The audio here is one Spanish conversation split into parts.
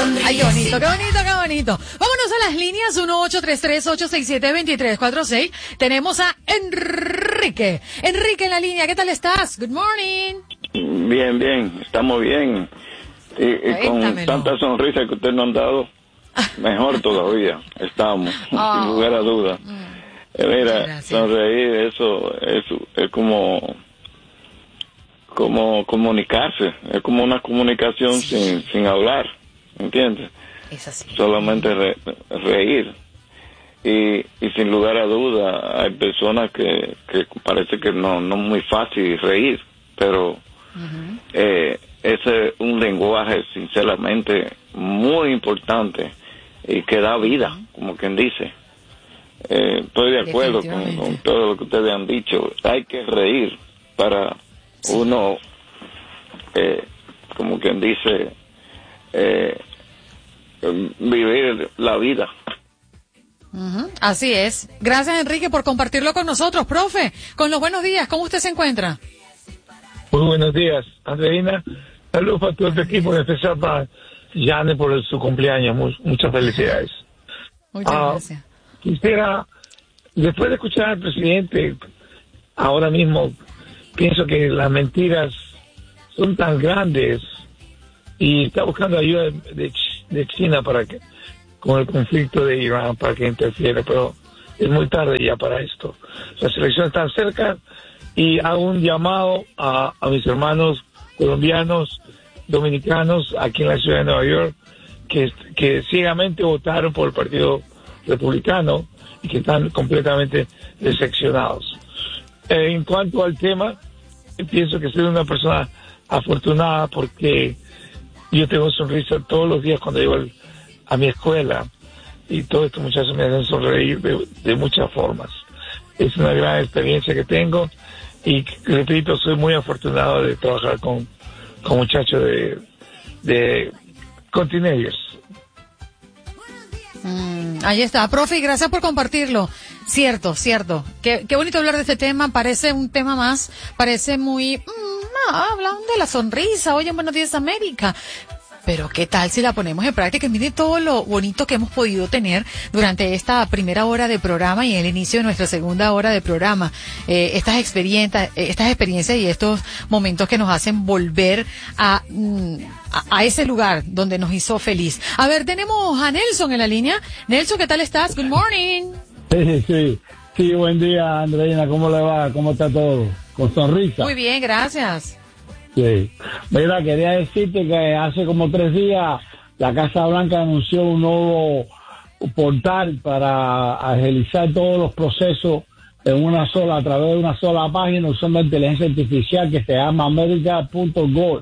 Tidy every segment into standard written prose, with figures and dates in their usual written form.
Ay, qué bonito, qué bonito, qué bonito. Vámonos a las líneas 1-833-867-2346. Tenemos a Enrique. Enrique en la línea, ¿qué tal estás? Good morning. Bien, bien, estamos bien. Y con tanta sonrisa que usted nos han dado, mejor todavía estamos, sin lugar a dudas. Mira, gracias. Sonreír, eso es como comunicarse, es como una comunicación sin hablar, ¿entiendes? Es así. Solamente reír. Y sin lugar a duda hay personas que parece que no es muy fácil reír, pero ese es un lenguaje sinceramente muy importante y que da vida, como quien dice. Estoy de acuerdo con todo lo que ustedes han dicho. Hay que reír para uno, como quien dice, vivir la vida. Así es. Gracias, Enrique, por compartirlo con nosotros. Profe, con los buenos días, ¿cómo usted se encuentra? Muy buenos días, Andreina. Saludos para todo tu equipo, en especial para Yane por su cumpleaños. Muchas felicidades. Muchas gracias. Quisiera, después de escuchar al presidente, ahora mismo pienso que las mentiras son tan grandes y está buscando ayuda de China con el conflicto de Irán para que interfiera, pero es muy tarde ya para esto. Las elecciones están cerca y hago un llamado a mis hermanos colombianos, dominicanos aquí en la ciudad de Nueva York que ciegamente votaron por el Partido Republicano y que están completamente decepcionados. En cuanto al tema, pienso que soy una persona afortunada porque yo tengo sonrisa todos los días cuando llego a mi escuela y todos estos muchachos me hacen sonreír de muchas formas. Es una gran experiencia que tengo y, repito, soy muy afortunado de trabajar con muchachos con teenagers. Ahí está, profe, y gracias por compartirlo. Cierto. Qué bonito hablar de este tema, parece un tema más, parece muy... hablan de la sonrisa, oye, Buenos Días América. Pero qué tal si la ponemos en práctica y mire todo lo bonito que hemos podido tener durante esta primera hora de programa y el inicio de nuestra segunda hora de programa. Estas experiencias y estos momentos que nos hacen volver a ese lugar donde nos hizo feliz. A ver, tenemos a Nelson en la línea. Nelson, ¿qué tal estás? Good morning. Sí, buen día, Andreina. ¿Cómo le va? ¿Cómo está todo? ¿Con sonrisa? Muy bien, gracias. Sí. Mira, quería decirte que hace como 3 días la Casa Blanca anunció un nuevo portal para agilizar todos los procesos a través de una sola página usando inteligencia artificial que se llama america.gov.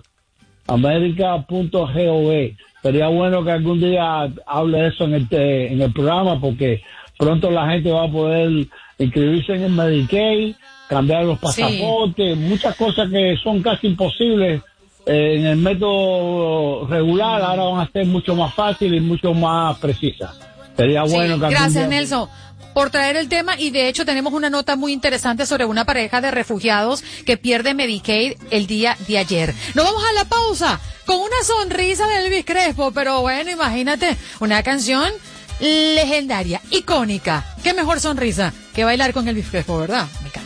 Sería bueno que algún día hable de eso en el programa porque pronto la gente va a poder inscribirse en el Medicaid, cambiar los pasaportes, muchas cosas que son casi imposibles en el método regular, ahora van a ser mucho más fáciles y mucho más precisas. Sería bueno que gracias, Nelson, por traer el tema, y de hecho tenemos una nota muy interesante sobre una pareja de refugiados que pierde Medicaid el día de ayer. Nos vamos a la pausa con una sonrisa de Elvis Crespo, pero bueno, imagínate, una canción legendaria, icónica. Qué mejor sonrisa que bailar con Elvis Crespo, ¿verdad? Me encanta.